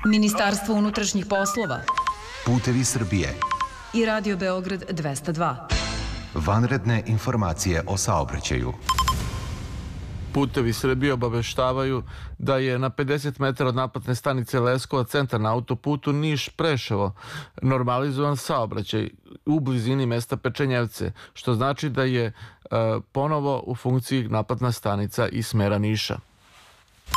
Ministarstvo unutrašnjih poslova, Putevi Srbije i Radio Beograd 202. Vanredne informacije o saobraćaju. Putevi Srbije obaveštavaju da je na 50 metara od naplatne stanice Leskovac centar na autoputu Niš-Preševo normalizovan saobraćaj u blizini mesta Pečenjevce, što znači da je ponovo u funkciji naplatna stanica iz smera Niša.